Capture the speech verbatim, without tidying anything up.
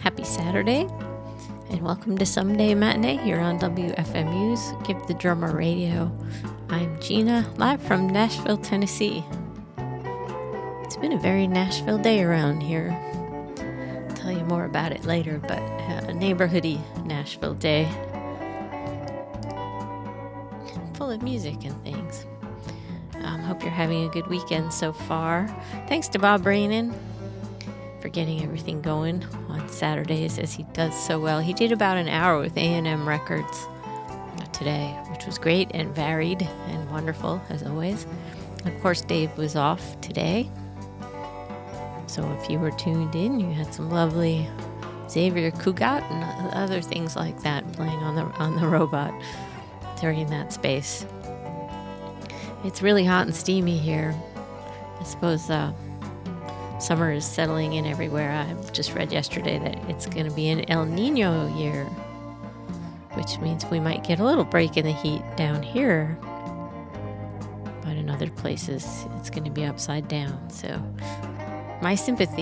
Happy Saturday, and welcome to Someday Matinee here on W F M U's Give the Drummer Radio. I'm Gina, live from Nashville, Tennessee. It's been a very Nashville day around here. I'll tell you more about it later, but a neighborhoody Nashville day. Full of music and things. Um, hope you're having a good weekend so far. Thanks to Bob Brainin for getting everything going on Saturdays, as he does so well. He did about an hour with A and M Records today, which was great and varied and wonderful, as always. Of course, Dave was off today, so if you were tuned in, you had some lovely Xavier Cugat and other things like that playing on the on the robot during that space. It's really hot and steamy here. I suppose uh, summer is settling in everywhere. I just read yesterday that it's going to be an El Nino year, which means we might get a little break in the heat down here. But in other places, it's going to be upside down. So my sympathy